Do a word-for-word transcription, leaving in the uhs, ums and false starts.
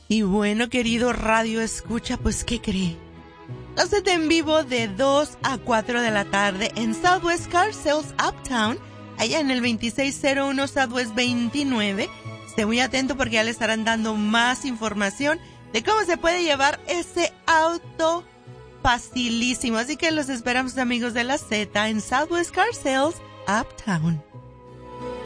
Y bueno, querido Radio Escucha, pues ¿qué cree? Clases en vivo de dos a cuatro de la tarde en Southwest Car Sales Uptown, allá en el veintiséis cero uno Southwest veintinueve. Esté muy atento porque ya le estarán dando más información de cómo se puede llevar ese auto facilísimo. Así que los esperamos, amigos de la Z, en Southwest Car Sales Uptown.